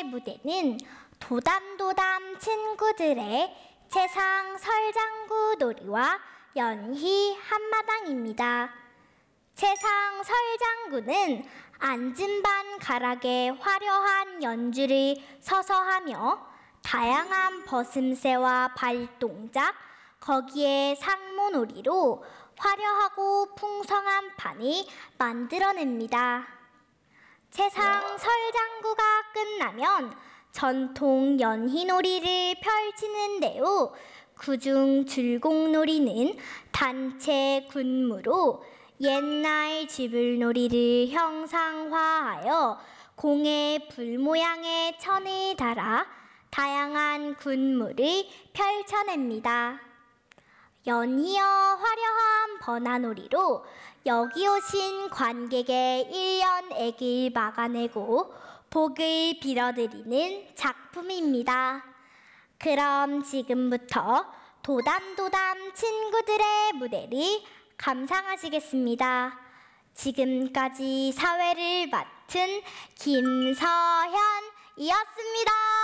무대는 도담도담 친구들의 채상 설장구 놀이와 연희 한마당입니다. 채상 설장구는 앉은 반 가락에 화려한 연주를 서서 하며 다양한 버슴새와 발동작, 거기에 상모놀이로 화려하고 풍성한 판을 만들어냅니다. 채상 설장구가 끝나면 전통 연희놀이를 펼치는데요. 그중 줄곡놀이는 단체 군무로 옛날 쥐불놀이를 형상화하여 공에 불 모양의 천을 달아 다양한 군무를 펼쳐냅니다. 연희어 화려한 번화놀이로 여기 오신 관객의 1년액을 막아내고 복을 빌어드리는 작품입니다. 그럼 지금부터 도담도담 친구들의 무대를 감상하시겠습니다. 지금까지 사회를 맡은 김서현이었습니다.